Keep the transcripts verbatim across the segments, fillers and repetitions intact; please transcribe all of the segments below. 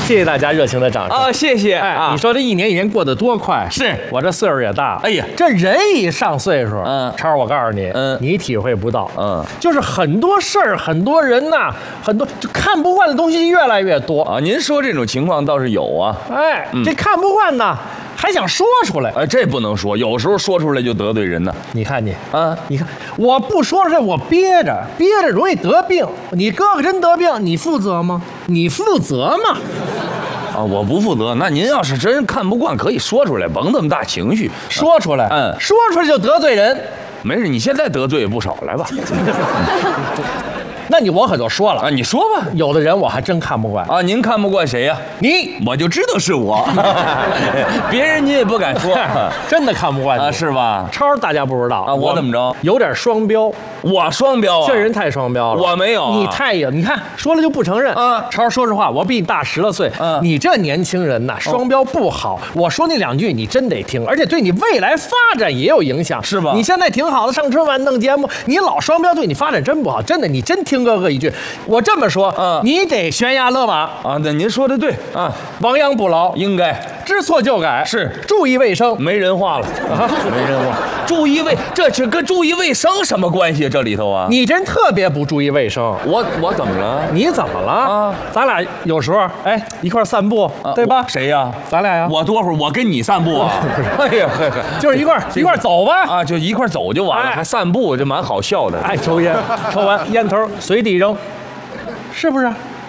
谢谢大家热情的掌声啊！谢谢。 哎， 啊你说这一年一年过得多快？ 是我这岁数也大， 哎呀这人一上岁数， 嗯超儿，我告诉你， 嗯你体会不到， 嗯就是很多事儿，很多人呐，很多就看不惯的东西越来越多。 啊，您说这种情况倒是有啊。 哎，这看不惯呢，还想说出来。 哎，这不能说，有时候说出来就得罪人呢。 你看你， 啊， 你看，我不说出来，我憋着，憋着容易得病。你哥哥真得病，你负责吗？你负责吗？ 啊，我不负责。那您要是真看不惯，可以说出来，甭这么大情绪。 说出来， 嗯说出来就得罪人。 没事，你现在得罪也不少，来吧。 那你我可就说了啊，你说吧。 有的人我还真看不惯。 啊，您看不惯谁呀？ 你我就知道是我，别人您也不敢说， 真的看不惯你啊，是吧？ 超儿大家不知道啊我怎么着有点双标， 我双标啊， 这人太双标了。 我没有啊你太有，你看说了就不承认。 啊超儿，说实话，我比你大十来岁。 嗯你这年轻人呐，双标不好。我说那两句，你真得听，而且对你未来发展也有影响， 是吧你现在挺好的，上春晚弄节目，你老双标，对你发展真不好。真的，你真听哥哥一句，我这么说， 嗯你得悬崖勒马， 啊，那您说的对啊， 亡羊补牢， 应该知错就改， 是注意卫生。 没人话了啊，没人话。注意卫，这是跟注意卫生什么关系？这里头啊， 你真特别不注意卫生。 我我怎么了？ 你怎么了？ 啊咱俩有时候哎一块儿散步， 啊对吧我？谁呀？ 咱俩呀， 我多会儿我跟你散步啊？哎呀呵呵， 就是一块儿一块儿走吧。 啊，就一块儿走就完了， 哎还散步，这蛮好笑的。 爱抽烟，抽完烟头随地扔，是不是？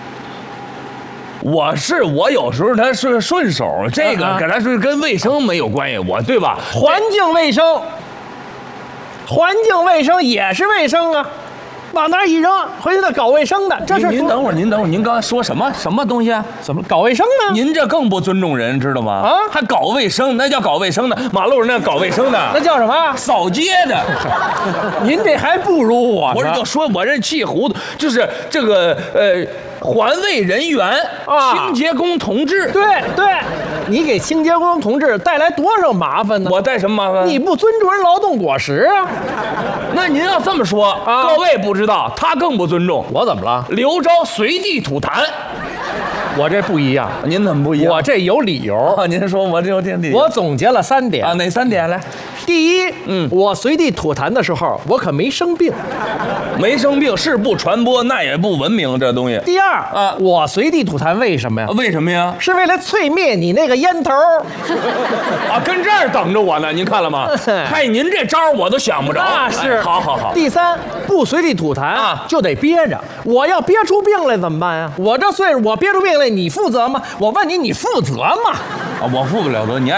我是我有时候他是顺手，这个啊啊跟他是跟卫生没有关系，我对吧？ 环境卫生，环境卫生也是卫生啊，往那儿一扔，回去得搞卫生的，这是您您等会儿，您等会儿，您刚才说什么什么东西啊？ 怎么搞卫生呢？ 您这更不尊重人，知道吗？ 啊还搞卫生，那叫搞卫生的，马路上那搞卫生的， 那叫什么？ 扫街的。 您这还不如我呢。 我这就说，我这气糊涂，就是这个呃，环卫人员、 啊清洁工同志， 对对，你给清洁工同志带来多少麻烦呢？ 我带什么麻烦？ 你不尊重人劳动果实啊？ 那您要这么说， 啊各位不知道，他更不尊重。 我怎么了？ 刘钊随地吐痰， 我这不一样， 您怎么不一样？ 我这有理由。 啊，您说我这有点理由。 我总结了三点啊，哪三点来？ 第一， 嗯我随地吐痰的时候，我可没生病。 没生病是不传播，那也不文明，这东西。 第二， 啊我随地吐痰为什么呀？ 为什么呀？ 是为了淬灭你那个烟头。 啊，跟这儿等着我呢，您看了吗？嗨，您这招儿我都想不着。 那是、 哎好好好。 第三，不随地吐痰啊就得憋着。我要憋出病来怎么办呀？我这岁数，我憋出病来，你负责吗？我问你，你负责吗？ 啊，我负不了责，你爱